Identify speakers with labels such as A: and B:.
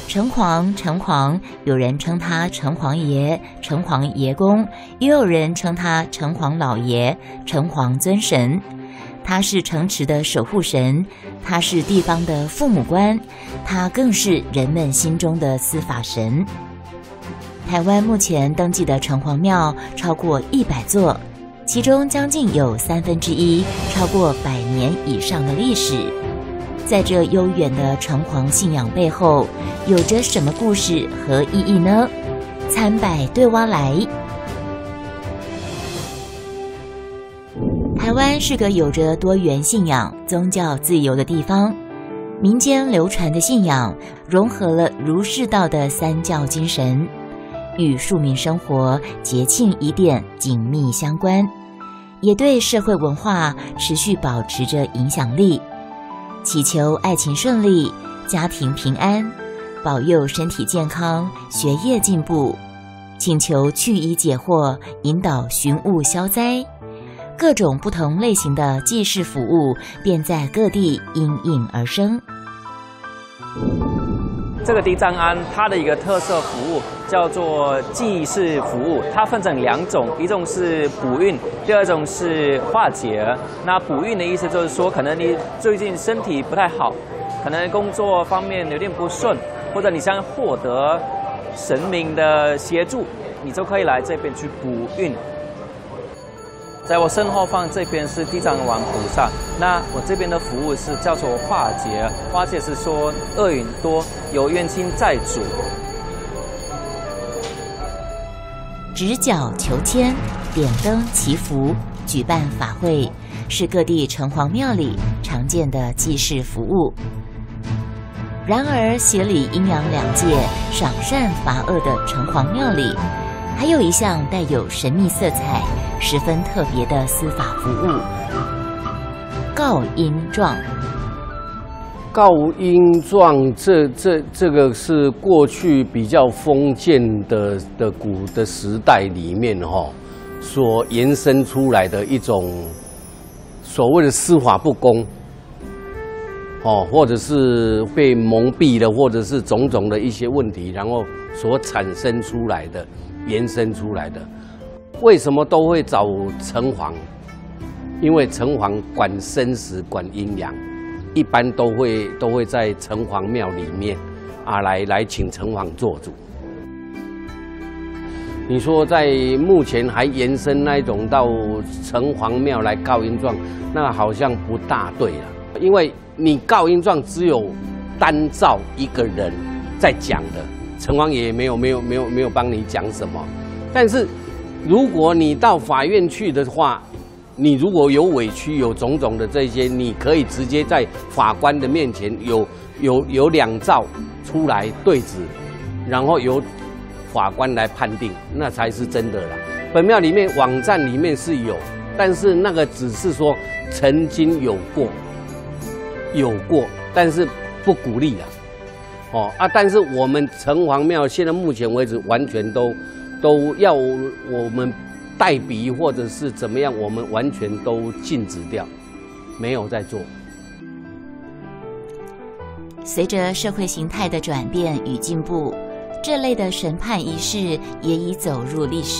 A: 城隍，有人称他城隍爷、城隍爷公，也有人称他城隍老爷、城隍尊神。他是城池的守护神，他是地方的父母官，他更是人们心中的司法神。台湾目前登记的城隍庙超过100座，其中将近有1/3超过100年以上的历史。在这悠远的城隍信仰背后，有着什么故事和意义呢？参拜对挖来。台湾是个有着多元信仰、宗教自由的地方，民间流传的信仰融合了儒释道的3教精神，与庶民生活、节庆仪典紧密相关，也对社会文化持续保持着影响力。祈求爱情顺利、家庭平安，保佑身体健康、学业进步，请求去疑解惑，引导寻物消灾。各种不同类型的祭祀服务便在各地应运而生。
B: 这个地藏庵它的一个特色服务叫做祭祀服务，它分成2种，一种是补运，第二种是化解。那补运的意思就是说，可能你最近身体不太好，可能工作方面有点不顺，或者你想获得神明的协助，你就可以来这边去补运。在我身后方这边是地藏王菩萨，那我这边的服务是叫做化解。化解是说恶运多，有冤亲债主。
A: 执角求签、点灯祈福、举办法会，是各地城隍庙里常见的祭祀服务。然而，协理阴阳2界、赏善罚恶的城隍庙里，还有一项带有神秘色彩、十分特别的司法服务——告阴状。
C: 告阴状，这个是过去比较封建的古的时代里面所延伸出来的一种所谓的司法不公，或者是被蒙蔽了，或者是种种的一些问题，然后所产生出来的、延伸出来的。为什么都会找城隍？因为城隍管生死、管阴阳，一般都会在城隍庙里面来请城隍做主。你说在目前还延伸那一种到城隍庙来告阴状，那好像不大对了，因为你告阴状只有单照一个人在讲的，城隍爷没有帮你讲什么。但是如果你到法院去的话，你如果有委屈、有种种的这些，你可以直接在法官的面前有2照出来对质，然后由法官来判定，那才是真的啦。本庙里面网站里面是有，但是那个只是说曾经有过，但是不鼓励啦。但是我们城隍庙现在目前为止完全都要我们代笔或者是怎么样，我们完全都禁止掉，没有在做。
A: 随着社会形态的转变与进步，这类的审判仪式也已走入历史。